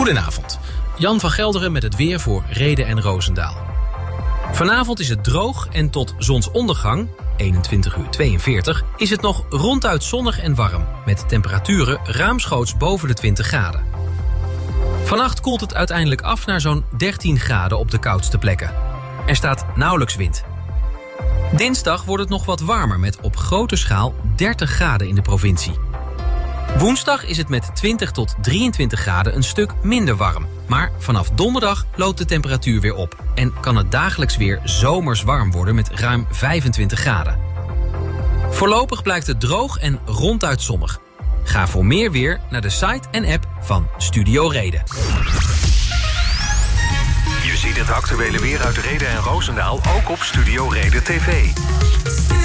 Goedenavond. Jan van Gelderen met het weer voor Rheden en Roosendaal. Vanavond is het droog en tot zonsondergang, 21:42, is het nog ronduit zonnig en warm, met temperaturen ruimschoots boven de 20 graden. Vannacht koelt het uiteindelijk af naar zo'n 13 graden op de koudste plekken. Er staat nauwelijks wind. Dinsdag wordt het nog wat warmer met op grote schaal 30 graden in de provincie. Woensdag is het met 20 tot 23 graden een stuk minder warm. Maar vanaf donderdag loopt de temperatuur weer op en kan het dagelijks weer zomers warm worden met ruim 25 graden. Voorlopig blijft het droog en ronduit zonnig. Ga voor meer weer naar de site en app van Studio Reden. Je ziet het actuele weer uit Rheden en Roosendaal ook op Studio Reden TV.